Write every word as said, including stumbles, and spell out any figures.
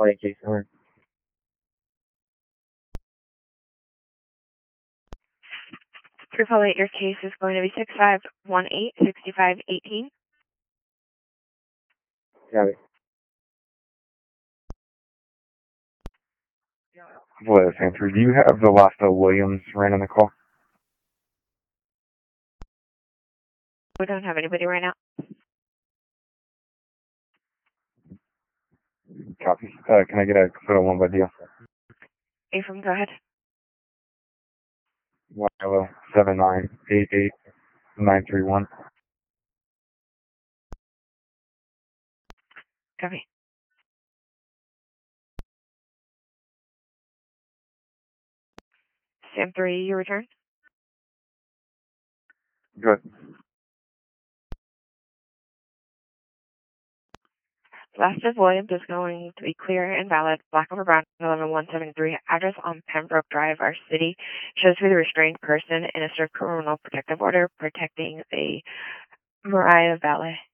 Triple Case number. Triple eight, your case is going to be six five one eight six five one eight. Got it. Hello, Sanford. Do you have the last uh, Williams ran on the call? We don't have anybody right now. Copy. Uh, can I get a photo one by deal? Ephraim, go ahead. Y L O seven nine eight eight nine three one. Copy. Sam three, you return? Good. Last of Williams is going to be clear and valid. Black over brown, eleven one seven three. Address on Pembroke Drive, our city. Shows to be the restrained person in a strict criminal protective order protecting the Mariah Valley.